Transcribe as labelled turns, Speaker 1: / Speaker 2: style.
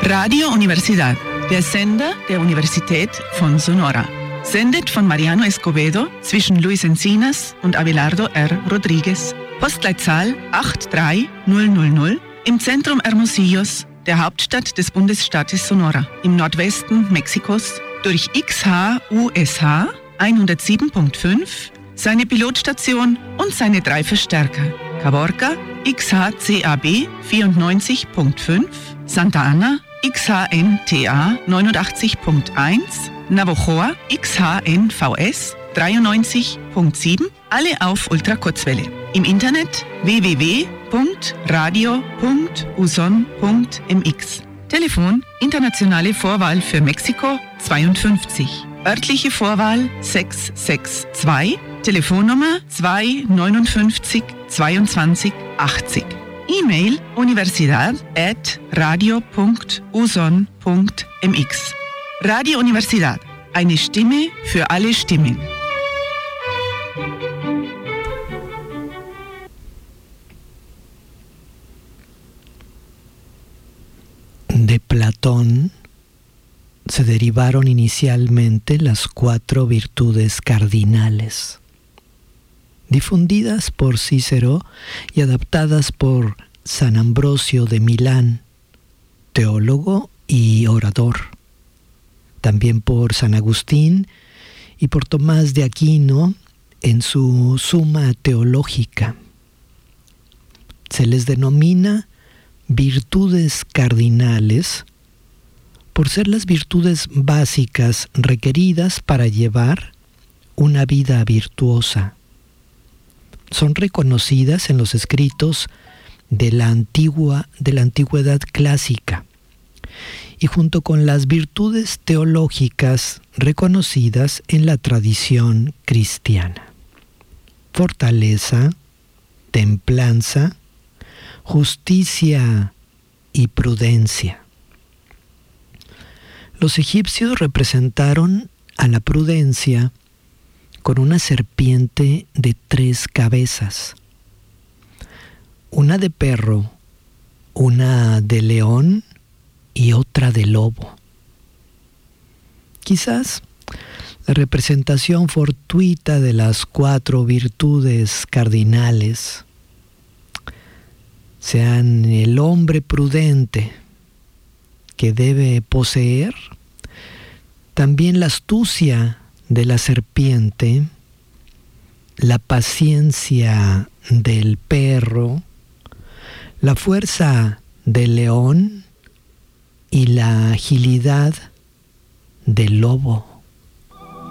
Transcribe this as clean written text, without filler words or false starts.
Speaker 1: Radio Universidad, der Sender der Universität von Sonora. Sendet von Mariano Escobedo zwischen Luis Encinas und Abelardo R. Rodriguez. Postleitzahl 83000 im Zentrum Hermosillos, der Hauptstadt des Bundesstaates Sonora, im Nordwesten Mexikos, durch XHUSH 107.5, seine Pilotstation und seine 3 Verstärker. Caborca XHCAB 94.5, Santa Ana XHNTA 89.1, Navojoa XHNVS 93.7, alle auf Ultrakurzwelle. Im Internet www.radio.uson.mx. Telefon internationale Vorwahl für Mexiko 52, örtliche Vorwahl 662, Telefonnummer 259 22 80. E-Mail universidad@radio.uson.mx. Radio Universidad, eine Stimme für alle Stimmen.
Speaker 2: De Platón se derivaron inicialmente las 4 virtudes cardinales, difundidas por Cícero y adaptadas por San Ambrosio de Milán, teólogo y orador, también por San Agustín y por Tomás de Aquino en su Suma Teológica. Se les denomina virtudes cardinales por ser las virtudes básicas requeridas para llevar una vida virtuosa. Son reconocidas en los escritos de la antigüedad clásica y junto con las virtudes teológicas reconocidas en la tradición cristiana: fortaleza, templanza, justicia y prudencia. Los egipcios representaron a la prudencia con una serpiente de 3 cabezas, una de perro, una de león y otra de lobo. Quizás la representación fortuita de las 4 virtudes cardinales sean el hombre prudente, que debe poseer, también la astucia de la serpiente, la paciencia del perro, la fuerza del león y la agilidad del lobo.